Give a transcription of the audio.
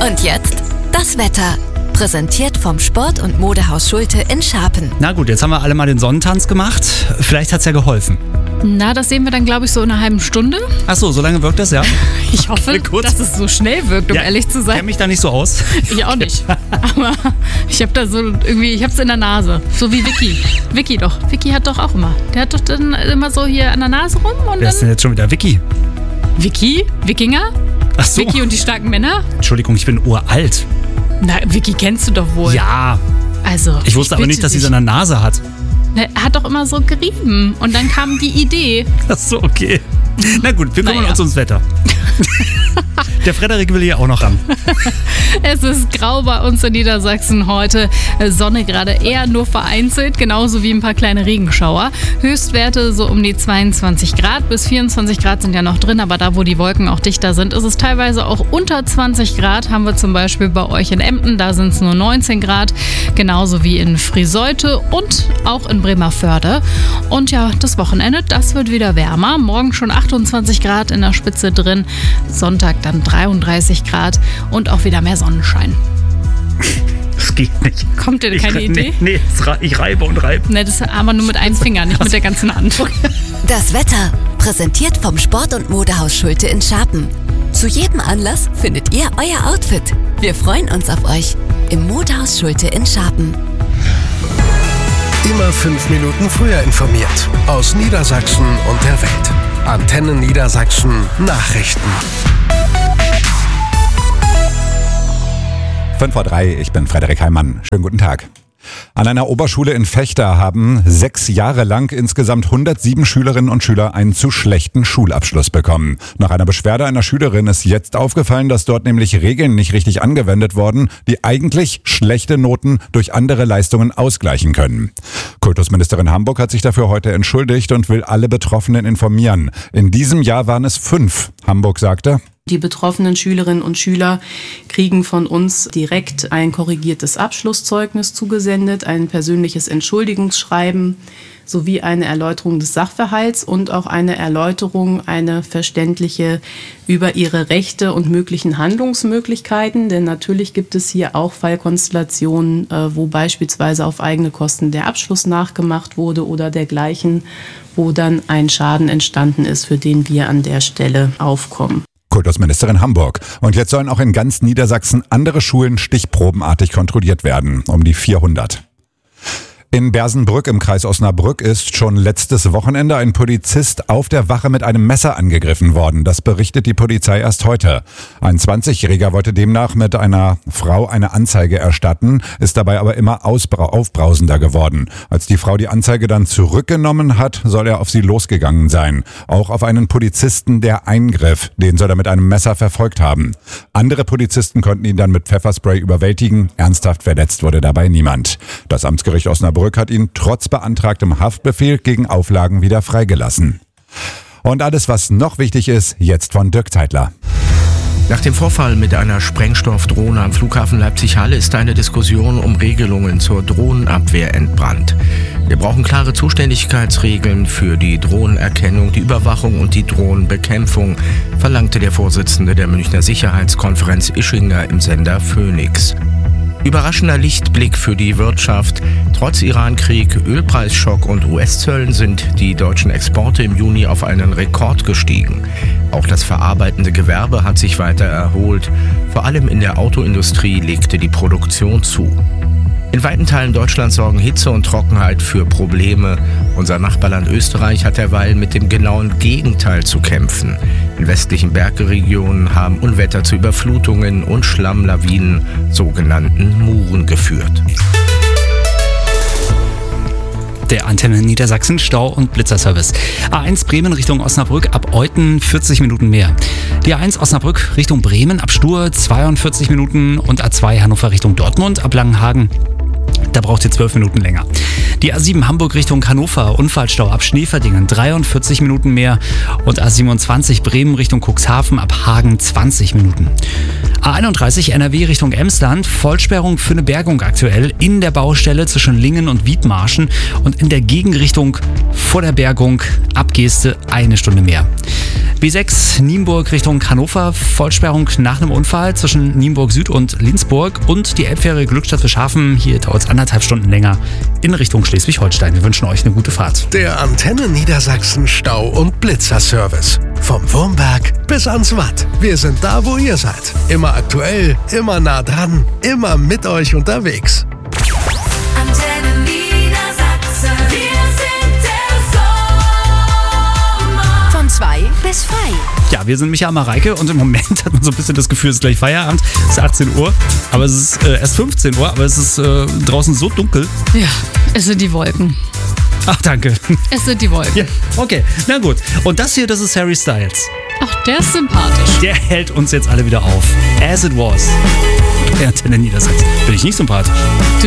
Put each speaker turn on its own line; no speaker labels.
Und jetzt das Wetter. Präsentiert vom Sport- und Modehaus Schulte in Scharpen.
Na gut, jetzt haben wir alle mal den Sonnentanz gemacht. Vielleicht hat's ja geholfen.
Na, das sehen wir dann, glaube ich, so in einer halben Stunde.
Ach so, so lange wirkt das, ja?
Ich hoffe, dass es so schnell wirkt, um ehrlich zu sein.
Ich kenne mich da nicht so aus.
Ich auch nicht. Aber ich habe da so irgendwie, ich habe es in der Nase. So wie Vicky. Vicky hat doch auch immer. Der hat doch dann immer so hier an der Nase rum und
Wer ist denn jetzt schon wieder Vicky?
Vicky? Wikinger?
Ach so.
Vicky und die starken Männer?
Entschuldigung, ich bin uralt.
Na, Vicky kennst du doch wohl.
Ja.
Also.
Ich wusste aber nicht, dass sie so eine Nase hat.
Er hat doch immer so gerieben und dann kam die Idee.
Ach so, okay. Na gut, wir kümmern uns ums Wetter. Der Frederik will hier auch noch ran.
Es ist grau bei uns in Niedersachsen heute. Sonne gerade eher nur vereinzelt, genauso wie ein paar kleine Regenschauer. Höchstwerte so um die 22 Grad. Bis 24 Grad sind ja noch drin, aber da, wo die Wolken auch dichter sind, ist es teilweise auch unter 20 Grad. Haben wir zum Beispiel bei euch in Emden, da sind es nur 19 Grad. Genauso wie in Friseute und auch in Bremervörde. Und ja, das Wochenende, das wird wieder wärmer. Morgen schon 28 Grad in der Spitze drin. Sonntag dann 33 Grad und auch wieder mehr Sonnenschein.
Das geht nicht.
Kommt dir keine Idee?
Nee, ich reibe und reibe.
Ne, das aber nur mit einem Finger, nicht mit der ganzen Hand.
Das Wetter, präsentiert vom Sport- und Modehaus Schulte in Scharpen. Zu jedem Anlass findet ihr euer Outfit. Wir freuen uns auf euch im Modehaus Schulte in Scharpen.
Immer 5 Minuten früher informiert. Aus Niedersachsen und der Welt. Antenne Niedersachsen Nachrichten.
5:03 Uhr, ich bin Frederik Heimann. Schönen guten Tag. An einer Oberschule in Vechta haben 6 Jahre lang insgesamt 107 Schülerinnen und Schüler einen zu schlechten Schulabschluss bekommen. Nach einer Beschwerde einer Schülerin ist jetzt aufgefallen, dass dort nämlich Regeln nicht richtig angewendet wurden, die eigentlich schlechte Noten durch andere Leistungen ausgleichen können. Kultusministerin Hamburg hat sich dafür heute entschuldigt und will alle Betroffenen informieren. In diesem Jahr waren es 5. Hamburg sagte:
Die betroffenen Schülerinnen und Schüler kriegen von uns direkt ein korrigiertes Abschlusszeugnis zugesendet, ein persönliches Entschuldigungsschreiben sowie eine Erläuterung des Sachverhalts und auch eine Erläuterung, eine verständliche über ihre Rechte und möglichen Handlungsmöglichkeiten. Denn natürlich gibt es hier auch Fallkonstellationen, wo beispielsweise auf eigene Kosten der Abschluss nachgemacht wurde oder dergleichen, wo dann ein Schaden entstanden ist, für den wir an der Stelle aufkommen.
Kultusministerin Hamburg. Und jetzt sollen auch in ganz Niedersachsen andere Schulen stichprobenartig kontrolliert werden. Um die 400. In Bersenbrück im Kreis Osnabrück ist schon letztes Wochenende ein Polizist auf der Wache mit einem Messer angegriffen worden. Das berichtet die Polizei erst heute. Ein 20-Jähriger wollte demnach mit einer Frau eine Anzeige erstatten, ist dabei aber immer aufbrausender geworden. Als die Frau die Anzeige dann zurückgenommen hat, soll er auf sie losgegangen sein. Auch auf einen Polizisten, der eingriff. Den soll er mit einem Messer verfolgt haben. Andere Polizisten konnten ihn dann mit Pfefferspray überwältigen. Ernsthaft verletzt wurde dabei niemand. Das Amtsgericht Osnabrück hat ihn trotz beantragtem Haftbefehl gegen Auflagen wieder freigelassen. Und alles, was noch wichtig ist, jetzt von Dirk Zeitler.
Nach dem Vorfall mit einer Sprengstoffdrohne am Flughafen Leipzig-Halle ist eine Diskussion um Regelungen zur Drohnenabwehr entbrannt. Wir brauchen klare Zuständigkeitsregeln für die Drohnenerkennung, die Überwachung und die Drohnenbekämpfung, verlangte der Vorsitzende der Münchner Sicherheitskonferenz Ischinger im Sender Phoenix. Überraschender Lichtblick für die Wirtschaft. Trotz Irankrieg, Ölpreisschock und US-Zöllen sind die deutschen Exporte im Juni auf einen Rekord gestiegen. Auch das verarbeitende Gewerbe hat sich weiter erholt. Vor allem in der Autoindustrie legte die Produktion zu. In weiten Teilen Deutschlands sorgen Hitze und Trockenheit für Probleme. Unser Nachbarland Österreich hat derweil mit dem genauen Gegenteil zu kämpfen. In westlichen Bergregionen haben Unwetter zu Überflutungen und Schlammlawinen, sogenannten Muren, geführt.
Der Antenne Niedersachsen Stau- und Blitzerservice. A1 Bremen Richtung Osnabrück ab Euthen 40 Minuten mehr. Die A1 Osnabrück Richtung Bremen ab Stur 42 Minuten und A2 Hannover Richtung Dortmund ab Langenhagen. Da braucht ihr 12 Minuten länger. Die A7 Hamburg Richtung Hannover, Unfallstau ab Schneeverdingen 43 Minuten mehr und A27 Bremen Richtung Cuxhaven ab Hagen 20 Minuten. A31 NRW Richtung Emsland, Vollsperrung für eine Bergung aktuell in der Baustelle zwischen Lingen und Wiedmarschen und in der Gegenrichtung vor der Bergung ab Geeste 1 Stunde mehr. B6 Nienburg Richtung Hannover, Vollsperrung nach einem Unfall zwischen Nienburg Süd und Linsburg und die Elbfähre Glückstadt Fischhafen. Hier dauert es 1,5 Stunden länger in Richtung Schleswig-Holstein. Wir wünschen euch eine gute Fahrt.
Der Antenne Niedersachsen Stau- und Blitzerservice. Vom Wurmberg bis ans Watt. Wir sind da, wo ihr seid. Immer aktuell, immer nah dran, immer mit euch unterwegs.
Antenne Niedersachsen. Wir sind der Sommer. Von 2 bis frei.
Ja, wir sind Micha, Mareike und im Moment hat man so ein bisschen das Gefühl, es ist gleich Feierabend. Es ist 18 Uhr, aber es ist erst 15 Uhr, aber es ist draußen so dunkel.
Ja, es sind die Wolken.
Ach, danke.
Es sind die Wolken.
Ja, okay, na gut. Und das hier, das ist Harry Styles.
Ach, der ist sympathisch.
Der hält uns jetzt alle wieder auf. As it was. Der Antenne Niedersachsen. Bin ich nicht sympathisch?